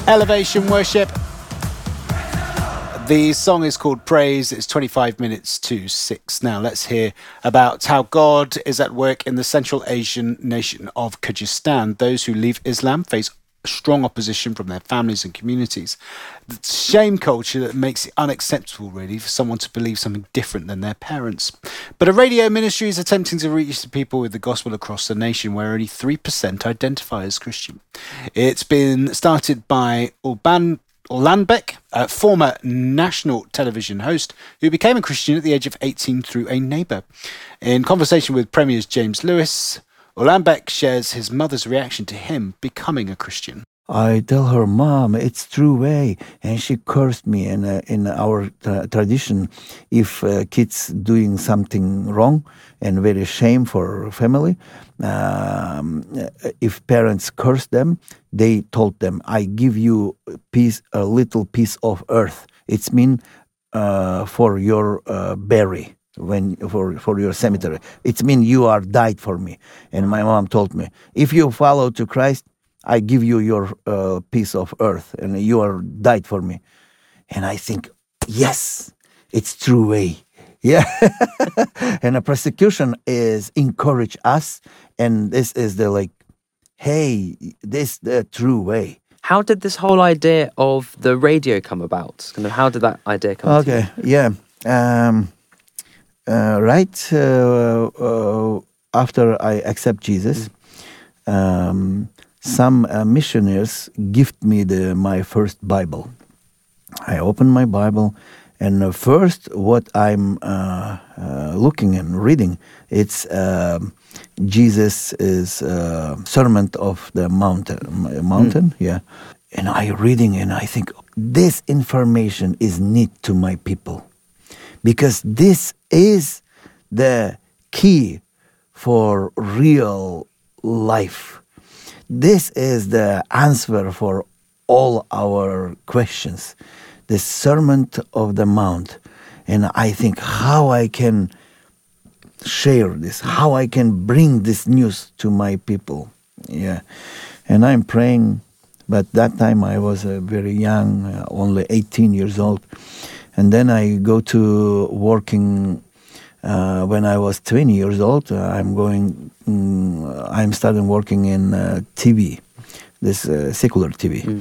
Elevation Worship. The song is called Praise. It's 25 minutes to 6. Now let's hear about how God is at work in the Central Asian nation of Kyrgyzstan. Those who leave Islam face strong opposition from their families and communities. The shame culture that makes it unacceptable, really, for someone to believe something different than their parents. But a radio ministry is attempting to reach the people with the gospel across the nation, where only 3% identify as Christian. It's been started by Orlanbek, a former national television host who became a Christian at the age of 18 through a neighbour. In conversation with Premier's James Lewis, Orlanbek shares his mother's reaction to him becoming a Christian. I tell her, Mom, it's true way. And she cursed me. And in our tradition, if kids doing something wrong and very shame for family, if parents curse them, they told them, I give you a little piece of earth. It's mean for your bury. For your cemetery. It means you are died for me. And my mom told me, if you follow to Christ, I give you your piece of earth and you are died for me. And I think, yes, it's true way. Yeah. And the persecution is encourage us. And this is the hey, this the true way. How did this whole idea of the radio come about? How did that idea come to you? Okay, yeah. After I accept Jesus, some missionaries gift me my first Bible. I open my Bible, and first what I'm looking and reading, it's Jesus is Sermon of the Mountain, yeah. And I reading and I think this information is need to my people. Because this is the key for real life. This is the answer for all our questions. The Sermon of the Mount. And I think how I can share this, how I can bring this news to my people. Yeah. And I'm praying, but that time I was very young, only 18 years old. And then I go to working when I was 20 years old. I'm starting working in TV, this secular TV.